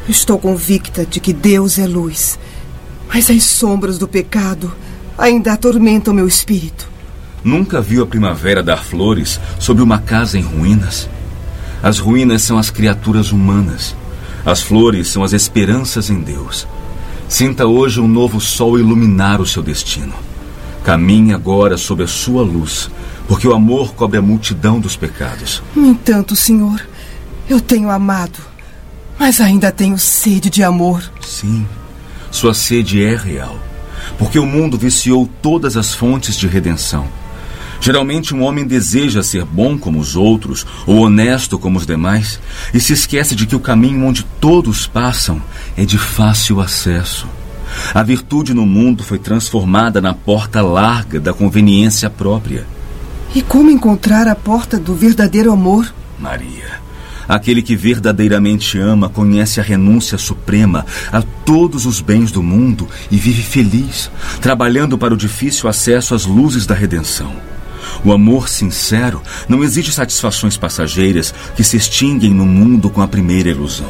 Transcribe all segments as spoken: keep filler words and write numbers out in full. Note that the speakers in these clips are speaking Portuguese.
Estou convicta de que Deus é luz, mas as sombras do pecado ainda atormentam meu espírito. Nunca viu a primavera dar flores sobre uma casa em ruínas? As ruínas são as criaturas humanas. As flores são as esperanças em Deus. Sinta hoje um novo sol iluminar o seu destino. Caminhe agora sob a sua luz, porque o amor cobre a multidão dos pecados. No entanto, Senhor, eu tenho amado, mas ainda tenho sede de amor. Sim, sua sede é real, porque o mundo viciou todas as fontes de redenção. Geralmente um homem deseja ser bom como os outros, ou honesto como os demais, e se esquece de que o caminho onde todos passam é de fácil acesso. A virtude no mundo foi transformada na porta larga da conveniência própria. E como encontrar a porta do verdadeiro amor? Maria, aquele que verdadeiramente ama conhece a renúncia suprema a todos os bens do mundo e vive feliz, trabalhando para o difícil acesso às luzes da redenção. O amor sincero não exige satisfações passageiras que se extinguem no mundo com a primeira ilusão.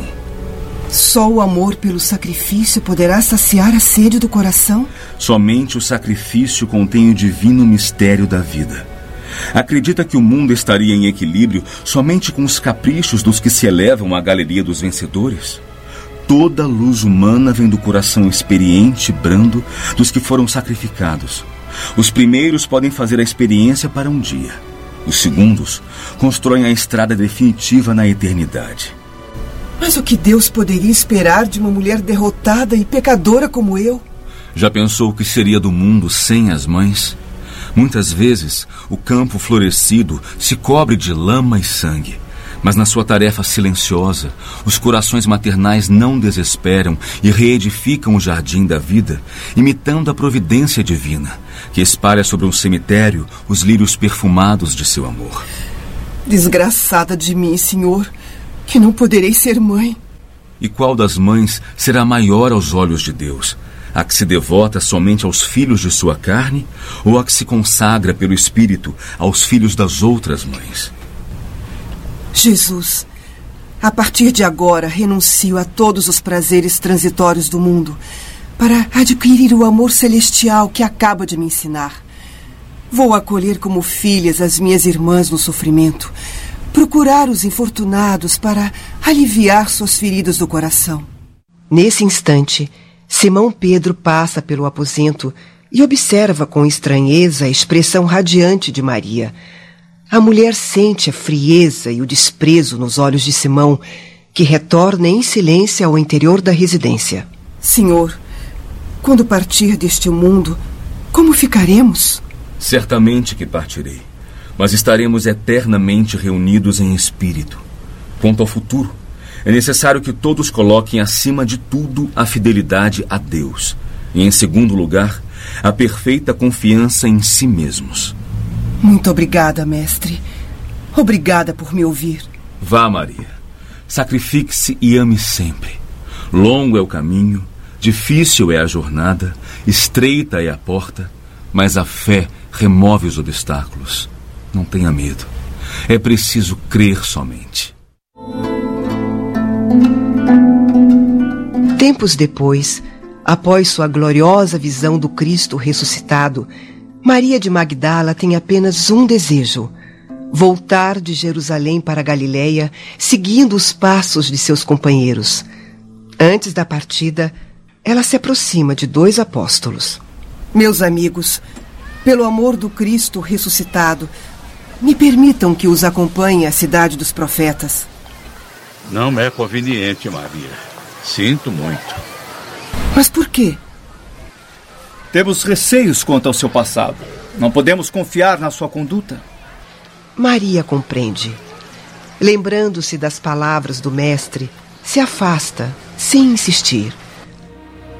Só o amor pelo sacrifício poderá saciar a sede do coração? Somente o sacrifício contém o divino mistério da vida. Acredita que o mundo estaria em equilíbrio somente com os caprichos dos que se elevam à galeria dos vencedores? Toda luz humana vem do coração experiente e brando dos que foram sacrificados. Os primeiros podem fazer a experiência para um dia. Os segundos constroem a estrada definitiva na eternidade. Mas o que Deus poderia esperar de uma mulher derrotada e pecadora como eu? Já pensou o que seria do mundo sem as mães? Muitas vezes, o campo florescido se cobre de lama e sangue. Mas na sua tarefa silenciosa, os corações maternais não desesperam e reedificam o jardim da vida, imitando a providência divina, que espalha sobre um cemitério os lírios perfumados de seu amor. Desgraçada de mim, Senhor, que não poderei ser mãe. E qual das mães será maior aos olhos de Deus? A que se devota somente aos filhos de sua carne, ou a que se consagra pelo Espírito aos filhos das outras mães? Jesus, a partir de agora renuncio a todos os prazeres transitórios do mundo para adquirir o amor celestial que acaba de me ensinar. Vou acolher como filhas as minhas irmãs no sofrimento, procurar os infortunados para aliviar suas feridas do coração. Nesse instante, Simão Pedro passa pelo aposento e observa com estranheza a expressão radiante de Maria. A mulher sente a frieza e o desprezo nos olhos de Simão, que retorna em silêncio ao interior da residência. Senhor, quando partir deste mundo, como ficaremos? Certamente que partirei, mas estaremos eternamente reunidos em espírito. Quanto ao futuro, é necessário que todos coloquem acima de tudo a fidelidade a Deus e, em segundo lugar, a perfeita confiança em si mesmos. Muito obrigada, mestre. Obrigada por me ouvir. Vá, Maria. Sacrifique-se e ame sempre. Longo é o caminho, difícil é a jornada, estreita é a porta, mas a fé remove os obstáculos. Não tenha medo. É preciso crer somente. Tempos depois, após sua gloriosa visão do Cristo ressuscitado, Maria de Magdala tem apenas um desejo: voltar de Jerusalém para a Galileia, seguindo os passos de seus companheiros. Antes da partida, ela se aproxima de dois apóstolos. Meus amigos, pelo amor do Cristo ressuscitado, me permitam que os acompanhe à cidade dos profetas. Não é conveniente, Maria. Sinto muito. Mas por quê? Temos receios quanto ao seu passado. Não podemos confiar na sua conduta. Maria compreende. Lembrando-se das palavras do mestre, se afasta, sem insistir.